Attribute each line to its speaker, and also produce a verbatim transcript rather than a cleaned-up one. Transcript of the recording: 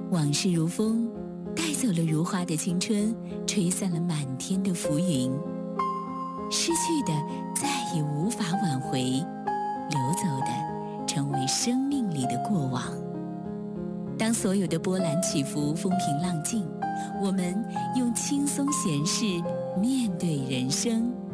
Speaker 1: 往事如风，带走了如花的青春，吹散了满天的浮云。失去的再也无法挽回，流走的成为生命里的过往。当所有的波澜起伏风平浪静，我们用轻松闲适面对人生。